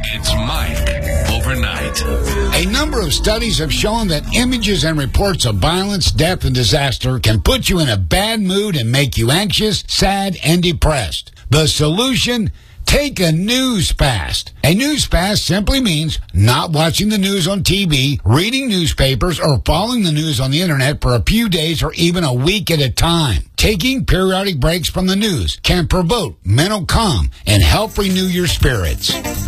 It's Mike Overnight. A number of studies have shown that images and reports of violence, death, and disaster can put you in a bad mood and make you anxious, sad, and depressed. The solution? Take a news fast. A news fast simply means not watching the news on TV, reading newspapers, or following the news on the internet for a few days or even a week at a time. Taking periodic breaks from the news can promote mental calm and help renew your spirits.